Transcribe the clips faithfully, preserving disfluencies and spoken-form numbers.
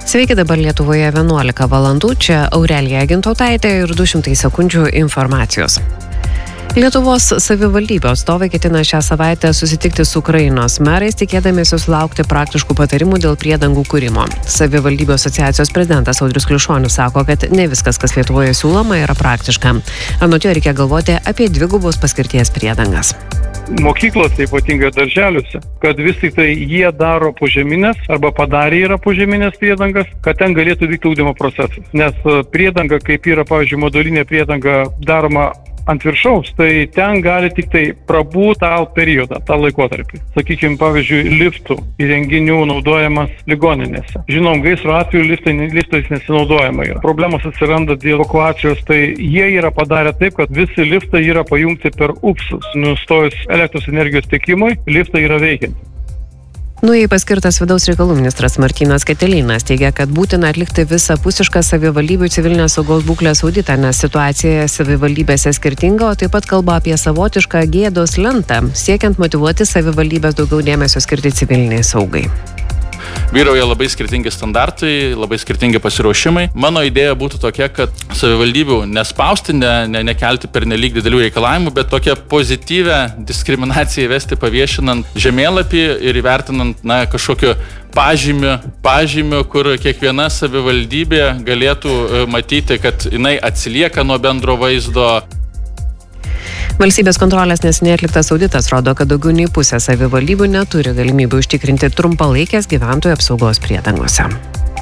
Sveiki, dabar Lietuvoje vienuolika valandų, čia Aurelija Gintautaitė ir du šimtai sekundžių informacijos. Lietuvos savivaldybių atstovai ketina šią savaitę susitikti su Ukrainos merais, tikėdamiesi sulaukti praktiškų patarimų dėl priedangų kūrimo. Savivaldybių asociacijos prezidentas Audrius Kliušonis sako, kad ne viskas, kas Lietuvoje siūloma, yra praktiška. Anot jo reikia galvoti apie dvigubos paskirties priedangas. Mokyklose, ypatingai darželiuose, kad vis tik tai jie daro požeminės arba padarė yra požeminės priedangas, kad ten galėtų vykti ugdymo procesas. Nes priedanga, kaip yra, pavyzdžiui, modulinė priedanga daroma ant viršaus, tai ten gali tik tai prabūti tą periodą, tą laikotarpį. Sakykime, pavyzdžiui, liftų įrenginių naudojamas ligoninėse. Žinom, gaisro atveju liftai, liftais nesinaudojama yra. Problemos atsiranda dėl evakuacijos, tai jie yra padarę taip, kad visi liftai yra pajungti per upsus. Nustojus elektros energijos tiekimui, liftai yra veikianti. Naujai paskirtas vidaus reikalų ministras Martynas Katilinas teigia, kad būtina atlikti visapusišką savivaldybių civilinės saugos būklės auditą, nes situacija savivaldybėse skirtinga, o taip pat kalba apie savotišką gėdos lentą, siekiant motyvuoti savivaldybės daugiau dėmesio skirti civiliniai saugai. Vyrauja labai skirtingi standartai, labai skirtingi pasiruošimai. Mano idėja būtų tokia, kad savivaldybių nespausti, ne, ne, nekelti per nelyg didelių reikalavimų, bet tokią pozityvę diskriminaciją įvesti paviešinant žemėlapį ir įvertinant na, kažkokiu pažymiu, pažymiu, kur kiekviena savivaldybė galėtų matyti, kad jinai atsilieka nuo bendro vaizdo. Valstybės kontrolės neseniai atliktas auditas rodo, kad daugiau nei pusė savivaldybių neturi galimybių užtikrinti trumpalaikės gyventojų apsaugos priedangose.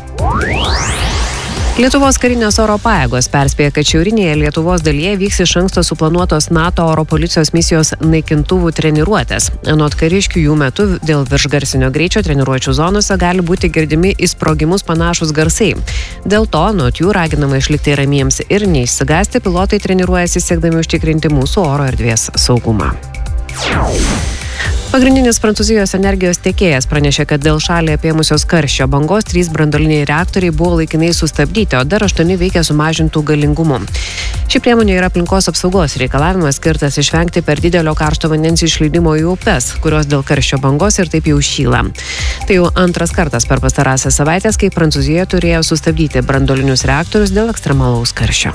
Lietuvos karinės oro pajėgos perspėja, kad šiaurinėje Lietuvos dalyje vyks iš anksto suplanuotos NATO oro policijos misijos naikintuvų treniruotės. Anot kariškių jų metu dėl viršgarsinio greičio treniruočių zonose gali būti girdimi į sprogimus panašus garsai. Dėl to, anot jų, raginama išlikti ramiems ir neišsigąsti, pilotai treniruojasi siekdami užtikrinti mūsų oro erdvės saugumą. Pagrindinis Prancūzijos energijos tiekėjas pranešė, kad dėl šalį apėmusios karščio bangos trys branduoliniai reaktoriai buvo laikinai sustabdyti, o dar aštuoni veikia sumažintų galingumu. Ši priemonė yra aplinkos apsaugos reikalavimas skirtas išvengti per didelio karšto vandens išleidimo į upes, kurios dėl karščio bangos ir taip jau šyla. Tai jau antras kartas per pastarąsias savaitės, kai Prancūzija turėjo sustabdyti branduolinius reaktorius dėl ekstremalaus karščio.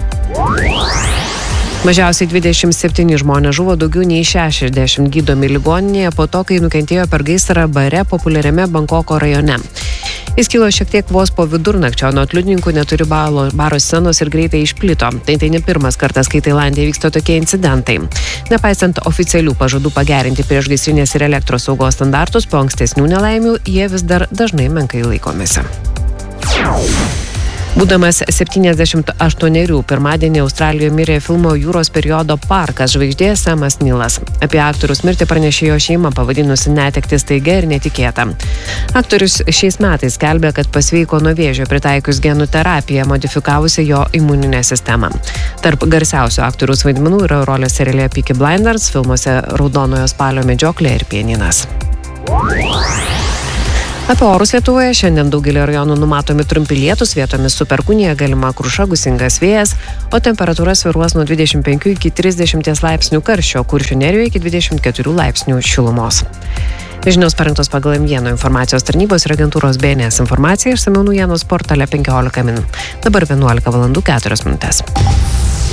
Mažiausiai dvidešimt septyni žmonės žuvo, daugiau nei šešiasdešimt gydomi ligoninėje po to, kai nukentėjo per gaisrą bare populiariame Bankoko rajone. Jis kilo šiek tiek vos po vidurnakčio, anot liudininkų neturi balo, baro scenos ir greitai išplito. Tai tai ne pirmas kartas, kai Tailandėje vyksta tokie incidentai. Nepaisant oficialių pažadų pagerinti priešgaisrinės ir elektros saugos standartus, po ankstesnių nelaimių jie vis dar dažnai menkai laikomisi. Būdamas septyniasdešimt aštuonerių, pirmadienį Australijoje mirė filmo Jūros periodo parkas žvaigždė Samas Nilas. Apie aktoriaus mirtį pranešė jo šeima, pavadinusi netektį staiga ir netikėta. Aktorius šiais metais skelbė, kad pasveiko nuo vėžio pritaikius genų terapiją, modifikavusi jo imuninę sistemą. Tarp garsiausių aktoriaus vaidmenų yra rolės seriale Peaky Blinders, filmuose Raudonojo spalio medžioklė ir Pianinas. Apie orus Lietuvoje šiandien daugelio rajonų numatomi trumpi lietūs, vietomis su perkūnija, galima kruša, gūsingas vėjas, o temperatūra svyruos nuo dvidešimt penkių iki trisdešimties laipsnių karščio, Kuršių nerijoje iki dvidešimt keturių laipsnių šilumos. Žinios parengtos pagal M vieno informacijos tarnybos ir agentūros B N S informacija, išsamiau naujienos portale penkiolika min. Dabar vienuolika valandų keturios minutės.